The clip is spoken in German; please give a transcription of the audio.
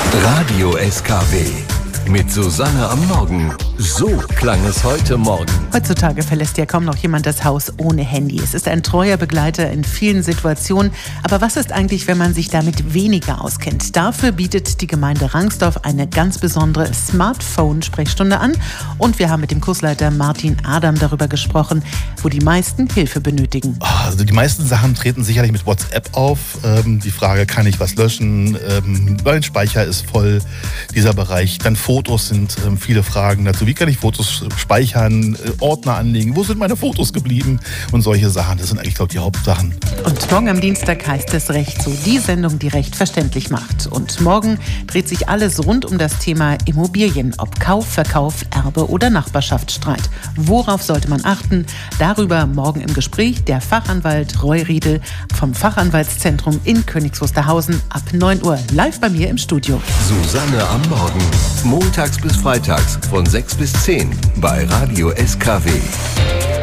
Radio SKW mit Susanne am Morgen. So klang es heute Morgen. Heutzutage verlässt ja kaum noch jemand das Haus ohne Handy. Es ist ein treuer Begleiter in vielen Situationen. Aber was ist eigentlich, wenn man sich damit weniger auskennt? Dafür bietet die Gemeinde Rangsdorf eine ganz besondere Smartphone-Sprechstunde an. Und wir haben mit dem Kursleiter Martin Adam darüber gesprochen, wo die meisten Hilfe benötigen. Also die meisten Sachen treten sicherlich mit WhatsApp auf. Die Frage, kann ich was löschen? Mein Speicher ist voll, dieser Bereich. Dann Fotos sind viele Fragen dazu. Wie kann ich Fotos speichern, Ordner anlegen? Wo sind meine Fotos geblieben? Und solche Sachen, das sind eigentlich, glaube ich, die Hauptsachen. Und morgen am Dienstag heißt es Recht so, die Sendung, die Recht verständlich macht. Und morgen dreht sich alles rund um das Thema Immobilien, ob Kauf, Verkauf, Erbe oder Nachbarschaftsstreit. Worauf sollte man achten? Darüber morgen im Gespräch der Fachanwalt Roy Riedel vom Fachanwaltszentrum in Königs Wusterhausen ab 9 Uhr live bei mir im Studio. Susanne am Morgen. Montags bis freitags von 6 bis 10 bei Radio SKW.